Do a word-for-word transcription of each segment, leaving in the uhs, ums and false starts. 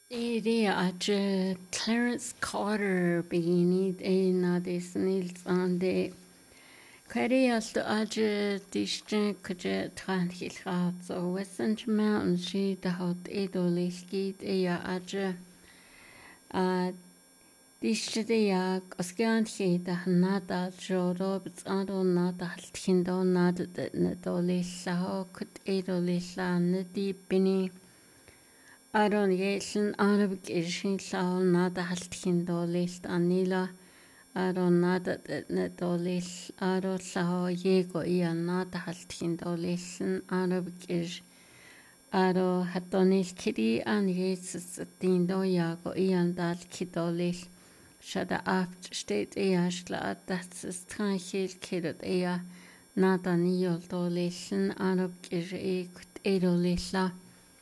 Iri aja Clarence Carter beginning in this Nils on the Karias to aja distant kaja tran hilhat so Western Mountain she the hot idoli skid ea aja a distia oskan he the nada joro but ado nada hindo nada the nadoli sao could idoli la nadi bini Aron Yelin Arab Gishin Sao Nada Haltkin Dolist Anila Aron Nada Dolis Aro Sao Yego Ia Nada Haltkin Dolisn Arab Gish Aro Hatonil Kiri An Yesus Dindo Yago Ian Dal Kidolis Shada Aft State Ea Shla that's Tranchil Kirut Ea Nada Niol Dolisn Arab Gish Ekut Edolisla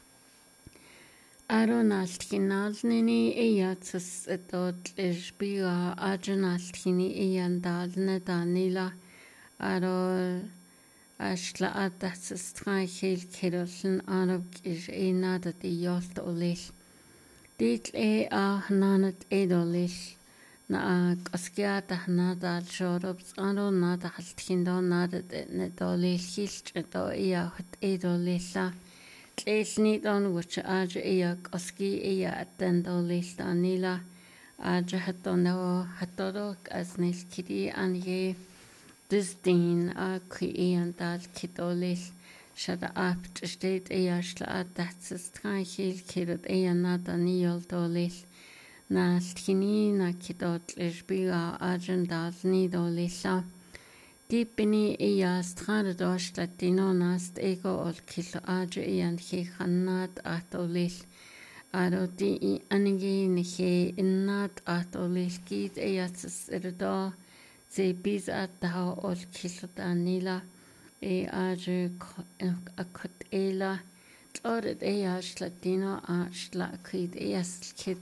Aronalthinalnini eyatus etot ishbiga ajanalthini eyandalne danila aro ashla atatus tranchil kiroln arab is enada de yolt olis dit e a nanat edolis na kaskiata nada shorobs aro nada halthindo nada ne dolis hilch edo eya hot edolisa Tleilni don which aja ea oski ea attendo list anila aja hatono hatodok as nil kiri an ye disdin a qui ean dal kidolis shada apt state ea shla atatsis tranchil kirut ea nada niol dolis na stkini na kidot lishbiga ajan dal ni dolisa Dipini iya strados latino nast ego ol kilo aja ian he hanat atolil aro di i anigi ni he innat atolil gid iya tsirdo ze biz atao ol kilo danila e aja akut ela tloret iya latino a shlakid iya skid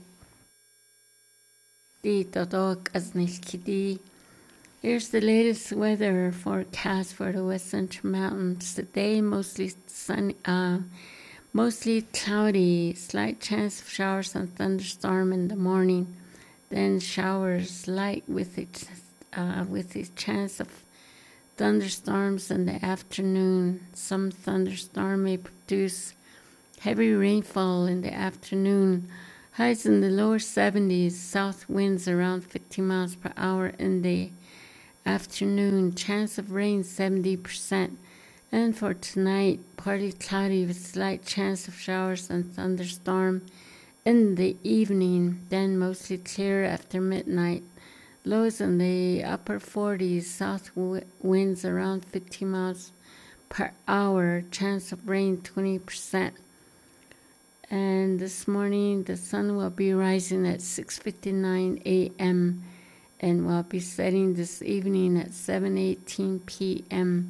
di dodok as nilkidi Here's the latest weather forecast for the Western Mountains. Today, mostly sunny, uh, mostly cloudy, slight chance of showers and thunderstorm in the morning. Then showers light with its uh, with its chance of thunderstorms in the afternoon. Some thunderstorm may produce heavy rainfall in the afternoon. Highs in the lower seventies. South winds around fifty miles per hour in the afternoon, chance of rain seventy percent. And for tonight, partly cloudy with slight chance of showers and thunderstorm in the evening, then mostly clear after midnight. Lows in the upper forties, south winds around fifty miles per hour, chance of rain twenty percent. And this morning, the sun will be rising at six fifty-nine a m and will be setting this evening at seven eighteen p m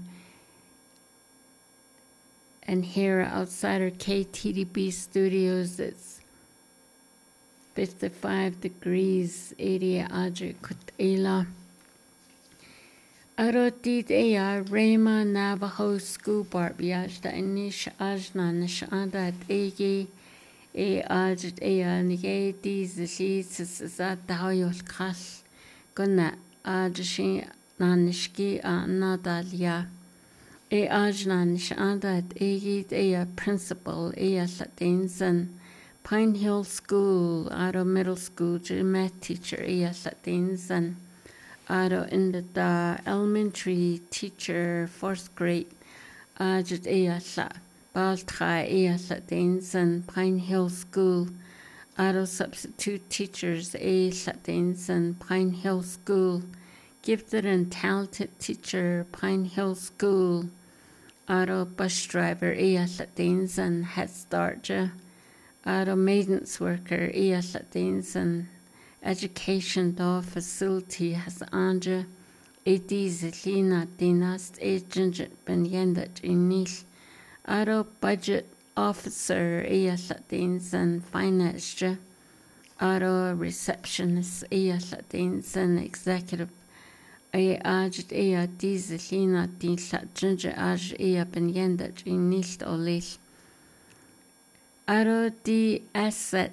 And here outside our K T D B studios, it's fifty-five degrees, eighty aja kutela. Arotit ea Rema Navajo School Barbiashta inish ajna nishanda at egi e ajit ea nige diz leads zat hoyol kas. Guna ajshi nanishki anadalia e ajnanish adat egid ea principal ea latinsan Pine Hill School aro middle school math teacher ea latinsan aro in the da elementary teacher fourth grade ajit ea la baltra ea latinsan Pine Hill School Aro substitute teachers A. Latinson, Pine Hill School. Gifted and talented teacher, Pine Hill School. Aro bus driver A. Latinson, Head Starter. Aro maintenance worker A. Latinson. Education door facility has Anja. A. Zelina Dinast Agent Benyendat Inil. Aro budget Officer Ea Latinson, Finance Aro Receptionist Ea Latinson, Executive Ea Ajit Ea Dizelina Din Ginger Aj Ea Benyenda Ginist Olis Aro Di Asset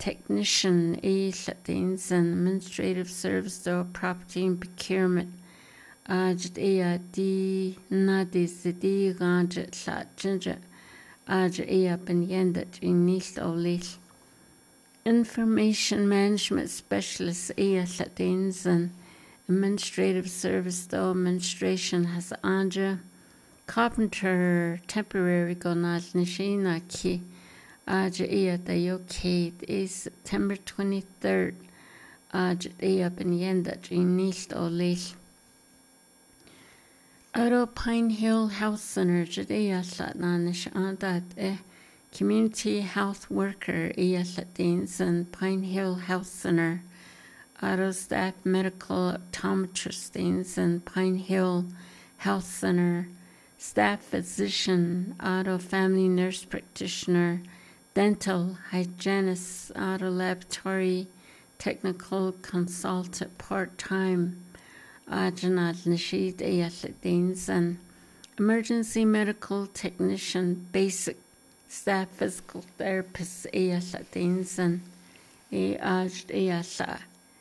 technician e Latins and administrative service or property and procurement. Ajit ea di nadis di ganjet la ginger. Ajit ea benyendat in nist olis. Information management specialist ea Latins and administrative service though administration has anja. Carpenter temporary gonal nishina ki. Ajit ea dayokate is September twenty-third. Ajit ea benyendat in nist olis. Aro Pine Hill Health Center jadea latnanish andat eh community health worker ea latins and Pine Hill Health Center. Aro staff medical optometrist and Pine Hill Health Center. Staff physician, Aro family nurse practitioner, dental hygienist, Aro laboratory technical consultant part-time. Ajanat Nashid Ayatladins and emergency medical technician, basic staff physical therapist Ayatladins and Aj Ayatla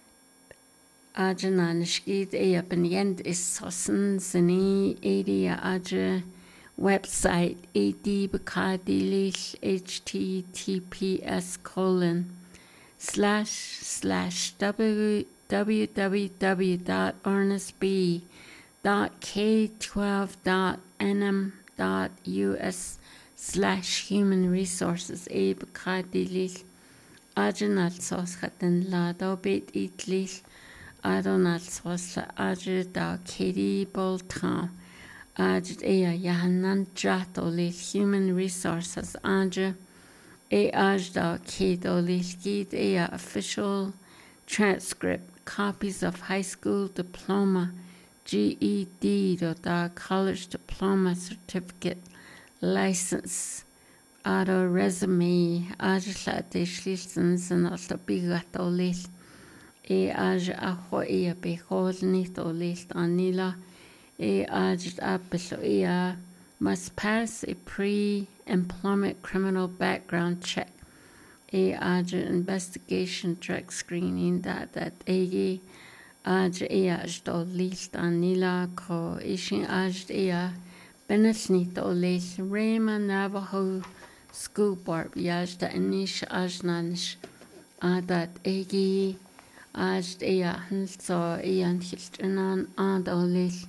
Ajana Nashid Ayabaniyand is Sosan Zani Adia Aja website Ad Bakadilish H T T P S colon slash slash W www dot ernest b dot k twelve dot n m dot u s slash human resources a bakadilis ajanal sos khatan la dobit itlis adonal sos la ajid da kedi boltan ajid ea yahanan jatolis human resources anja e ajda kedolis gid ea official transcript copies of high school diploma, G E D, or college diploma certificate, license, auto resume, ajla de schließens and also bigatolis, e aj aho ea beholnit olis anila, e aj apiso ea must pass a pre-employment criminal background check. A aj investigation drug screening that that a aj aj do list anila ko ishin aj ea benesnit o list Rema Navajo school board yaj da inish aj nanish adat egi aj ea hanso ean hiltranan and o list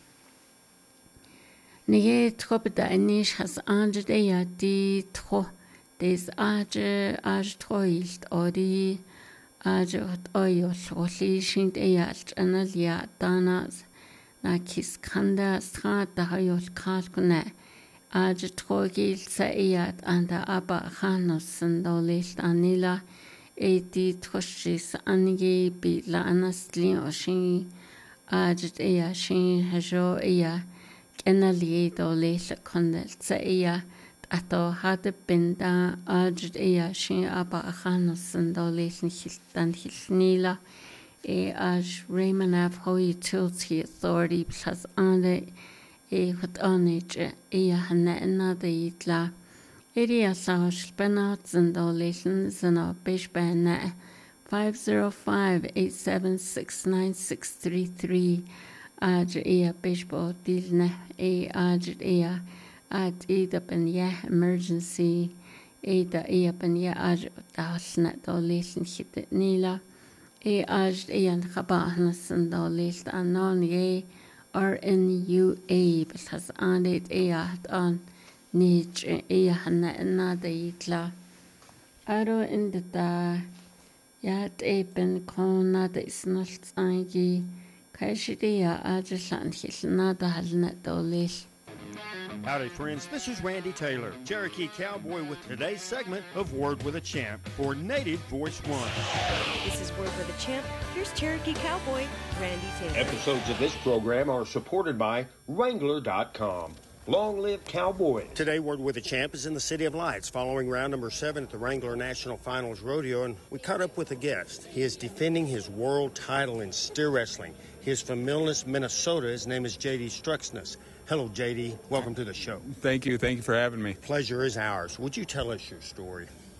nige tropita inish has aj ea di tro Des age age toilt odi age oil oli shint eyalt analia danas na kis kanda strata hayol kalkune age trogil sa eyat anda aba khanos sandolist anila eti troshis anige bi la anasli oshin age eya shin hajo eya kenali dolil kondel sa eya Ato had been da ajud ea shin aba akhanos and dolation hiltan hilnila e aj Raymond Ho Utility Authority plus ande e hot onage ea hanna another itla area sash benats and dolations and a bishbana five zero five eight seven six nine six three three aj ea bishbo dilna e ajud ea at ida banya emergency ida ea banya aj dalsna dolation hit nila e aj ean khabahnas and dolist anon ye R N U A because on it ea on niche ea hanna another itla aro in the da yat eben kona da isnalt angi kaishidia ajlan hilna da halna dolist. Howdy, friends. This is Randy Taylor, Cherokee Cowboy, with today's segment of Word with a Champ for Native Voice One. This is Word with a Champ. Here's Cherokee Cowboy, Randy Taylor. Episodes of this program are supported by Wrangler dot com. Long live Cowboy. Today, Word with a Champ is in the City of Lights, following round number seven at the Wrangler National Finals Rodeo, and we caught up with a guest. He is defending his world title in steer wrestling. He is from Milnes, Minnesota. His name is J D Struxness. Hello, J D. Welcome to the show. Thank you. Thank you for having me. Pleasure is ours. Would you tell us your story?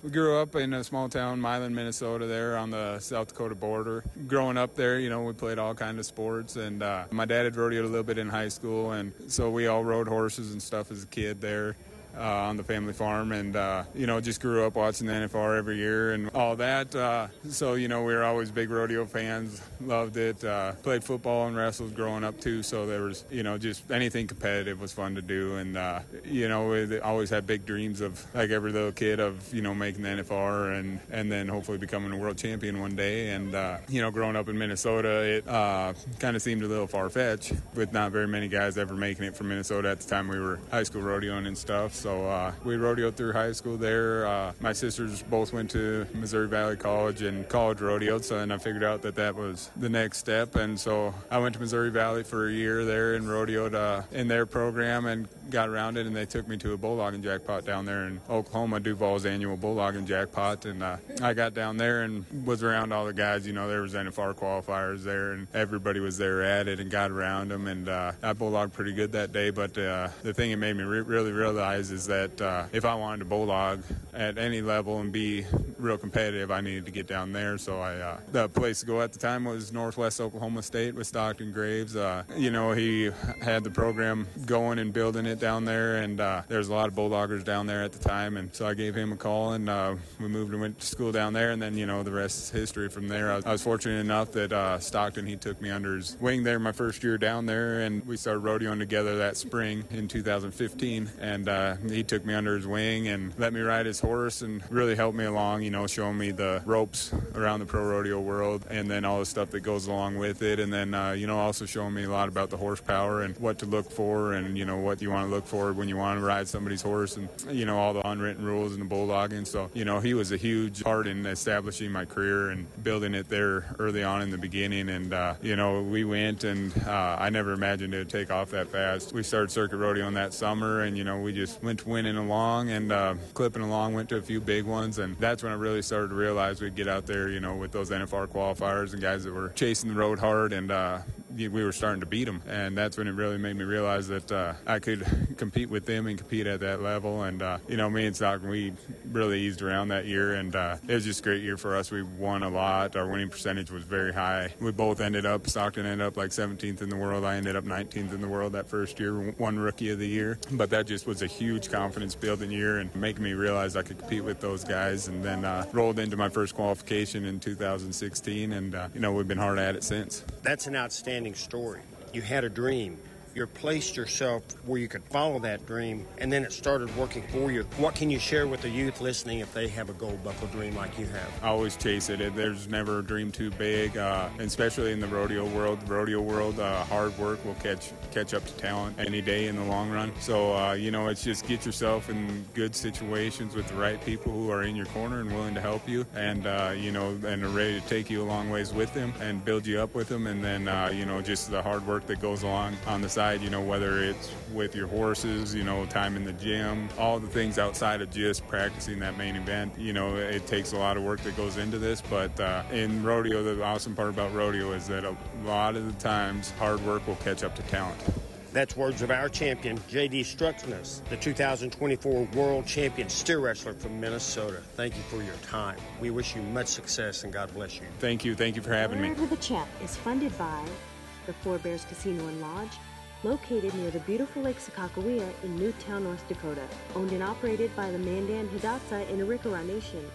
we grew up in a small town, Milan, Minnesota, there on the South Dakota border. Growing up there, you know, we played all kinds of sports, and uh, my dad had rodeoed a little bit in high school, and so we all rode horses and stuff as a kid there. Uh, on the family farm, and uh, you know, just grew up watching the N F R every year and all that. Uh, so you know, we were always big rodeo fans. Loved it. Uh, played football and wrestled growing up too. So there was, you know, just anything competitive was fun to do. And uh, you know, we always had big dreams of, like every little kid, of you know, making the N F R and and then hopefully becoming a world champion one day. And uh, you know, growing up in Minnesota, it uh, kind of seemed a little far fetched with not very many guys ever making it from Minnesota at the time we were high school rodeoing and stuff. So uh, we rodeoed through high school there. Uh, my sisters both went to Missouri Valley College and college rodeoed, so then I figured out that that was the next step. And so I went to Missouri Valley for a year there and rodeoed uh, in their program and got around it, and they took me to a bulldogging jackpot down there in Oklahoma, Duval's annual bulldogging jackpot. And uh, I got down there and was around all the guys. You know, there was N F R qualifiers there, and everybody was there at it and got around them. And uh, I bulldogged pretty good that day, but uh, the thing it made me re- really realize is that Uh, if I wanted to bulldog at any level and be real competitive, I needed to get down there. So I, uh, the place to go at the time was Northwest Oklahoma State with Stockton Graves. Uh, you know, he had the program going and building it down there, and uh, there's a lot of bulldoggers down there at the time. And so I gave him a call, and uh, we moved and went to school down there. And then, you know, the rest is history from there. I was, I was fortunate enough that uh, Stockton, he took me under his wing there my first year down there, and we started rodeoing together that spring in two thousand fifteen. And uh, he took me under his wing and let me ride his horse and really helped me along, you know, showing me the ropes around the pro rodeo world and then all the stuff that goes along with it. And then, uh, you know, also showing me a lot about the horsepower and what to look for and, you know, what you want to look for when you want to ride somebody's horse and, you know, all the unwritten rules in the bulldogging. So, you know, he was a huge part in establishing my career and building it there early on in the beginning. And, uh, you know, we went and uh, I never imagined it would take off that fast. We started circuit rodeoing that summer and, you know, we just went to winning along and uh, clipping along, went to a few big ones, and that's when I really started to realize we'd get out there, you know, with those N F R qualifiers and guys that were chasing the road hard, and uh, we were starting to beat them, and that's when it really made me realize that uh, I could compete with them and compete at that level. And uh, you know, me and Stockton, we really eased around that year, and uh, it was just a great year for us. We won a lot. Our winning percentage was very high. We both ended up, Stockton ended up like seventeenth in the world. I ended up nineteenth in the world that first year, won Rookie of the Year. But that just was a huge confidence building year and making me realize I could compete with those guys. And then uh, rolled into my first qualification in two thousand sixteen, and uh, you know, we've been hard at it since. That's an outstanding story. You had a dream. You placed yourself where you could follow that dream, and then it started working for you. What can you share with the youth listening if they have a gold buckle dream like you have? I always chase it. There's never a dream too big, uh, and especially in the rodeo world. The rodeo world, uh, hard work will catch catch up to talent any day in the long run. So, uh, you know, it's just get yourself in good situations with the right people who are in your corner and willing to help you, and, uh, you know, and are ready to take you a long ways with them and build you up with them. And then, uh, you know, just the hard work that goes along on the side. You know, whether it's with your horses, you know, time in the gym, all the things outside of just practicing that main event. You know, it takes a lot of work that goes into this, but uh, in rodeo, the awesome part about rodeo is that a lot of the times hard work will catch up to talent. That's words of our champion, J D Struxness, the two thousand twenty-four World Champion Steer Wrestler from Minnesota. Thank you for your time. We wish you much success, and God bless you. Thank you. Thank you for having me. Word of the Champ is funded by the Four Bears Casino and Lodge, located near the beautiful Lake Sakakawea in Newtown, North Dakota. Owned and operated by the Mandan Hidatsa in Arikara Nation.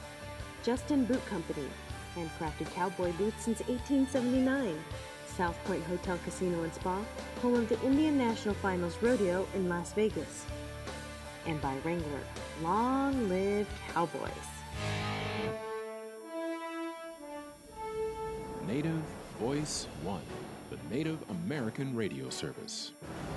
Justin Boot Company, handcrafted cowboy boots since eighteen seventy-nine. South Point Hotel Casino and Spa, home of the Indian National Finals Rodeo in Las Vegas. And by Wrangler, long live Cowboys. Native Voice One, the Native American radio service.